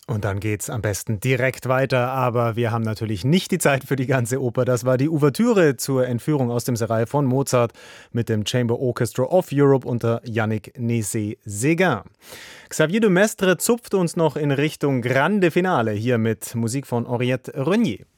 Und dann geht's am besten direkt weiter, aber wir haben natürlich nicht die Zeit für die ganze Oper. Das war die Ouvertüre zur Entführung aus dem Serail von Mozart mit dem Chamber Orchestra of Europe unter Yannick Nézet-Séguin. Xavier de Maistre zupft uns noch in Richtung Grande Finale hier mit Musik von Henriette Renier.